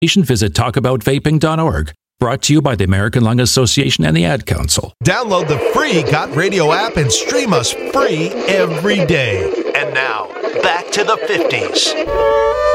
Visit talkaboutvaping.org. Brought to you by the American Lung Association and the Ad Council. Download the free Got Radio app and stream us free every day. And now, back to the 50s.